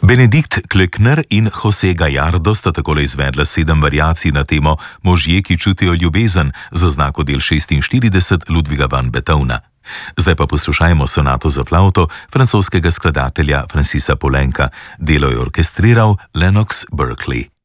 Benedikt Klöckner in José Gallardo sta takole izvedla 7 variacij na temo Možje, ki čutijo ljubezen z oznako del 46 Ludwiga van Beethovna. Zdaj pa poslušajmo sonato za flavto francoskega skladatelja Francisa Poulenca. Delo je orkestriral Lennox Berkeley.